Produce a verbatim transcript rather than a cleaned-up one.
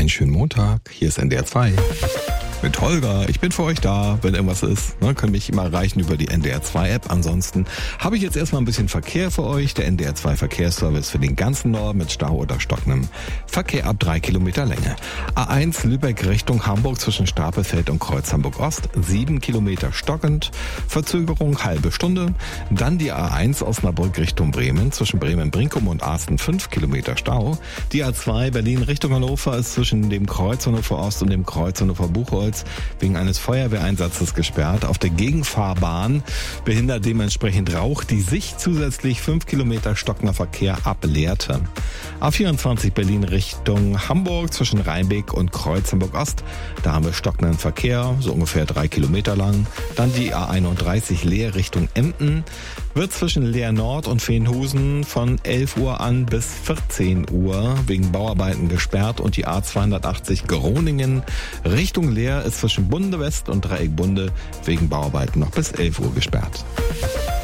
Einen schönen Montag, hier ist N D R zwei. Mit Holger, ich bin für euch da, wenn irgendwas ist. Ne, könnt mich immer erreichen über die N D R zwei App. Ansonsten habe ich jetzt erstmal ein bisschen Verkehr für euch. Der N D R zwei Verkehrsservice für den ganzen Norden mit Stau oder stockendem Verkehr ab drei Kilometer Länge. A eins Lübeck Richtung Hamburg zwischen Stapelfeld und Kreuz Hamburg Ost, sieben Kilometer stockend, Verzögerung halbe Stunde. Dann die A eins Osnabrück Richtung Bremen zwischen Bremen-Brinkum und Arsten, fünf Kilometer Stau. Die A zwei Berlin Richtung Hannover ist zwischen dem Kreuz Hannover Ost und dem Kreuz Hannover Buchholz wegen eines Feuerwehreinsatzes gesperrt. Auf der Gegenfahrbahn behindert dementsprechend Rauch die Sicht zusätzlich fünf Kilometer stockender Verkehr ab Lehrte. A vierundzwanzig Berlin Richtung Hamburg zwischen Rheinbeck und Kreuz Hamburg Ost. Da haben wir stockenden Verkehr, so ungefähr drei Kilometer lang. Dann die A einunddreißig Leer Richtung Emden. Wird zwischen Leer Nord und Veenhusen von elf Uhr an bis vierzehn Uhr wegen Bauarbeiten gesperrt und die A zweihundertachtzig Groningen Richtung Leer ist zwischen Bunde West und Dreieck Bunde wegen Bauarbeiten noch bis elf Uhr gesperrt.